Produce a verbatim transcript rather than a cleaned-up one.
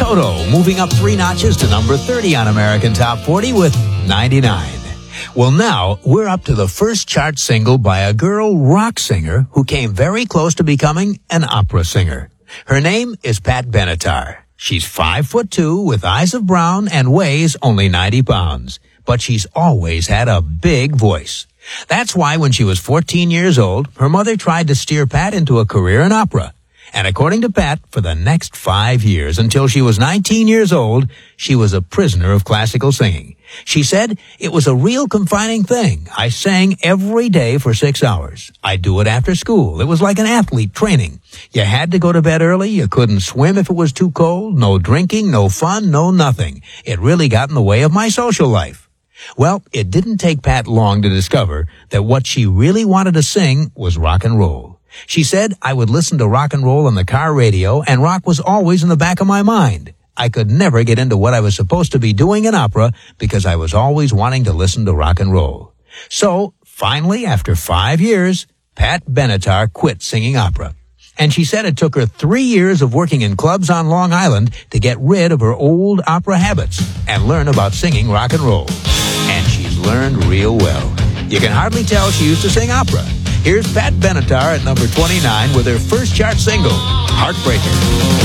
Toto, moving up three notches to number thirty on American Top forty with ninety-nine. Well, now we're up to the first chart single by a girl rock singer who came very close to becoming an opera singer. Her name is Pat Benatar. She's five foot two with eyes of brown and weighs only ninety pounds. But she's always had a big voice. That's why when she was fourteen years old, her mother tried to steer Pat into a career in opera. And according to Pat, for the next five years, until she was nineteen years old, she was a prisoner of classical singing. She said, "It was a real confining thing. I sang every day for six hours. I'd do it after school. It was like an athlete training. You had to go to bed early. You couldn't swim if it was too cold. No drinking, no fun, no nothing. It really got in the way of my social life." Well, it didn't take Pat long to discover that what she really wanted to sing was rock and roll. She said, "I would listen to rock and roll on the car radio, and rock was always in the back of my mind. I could never get into what I was supposed to be doing in opera because I was always wanting to listen to rock and roll." So, finally, after five years, Pat Benatar quit singing opera. And she said it took her three years of working in clubs on Long Island to get rid of her old opera habits and learn about singing rock and roll. And she's learned real well. You can hardly tell she used to sing opera. Here's Pat Benatar at number twenty-nine with her first chart single, Heartbreaker.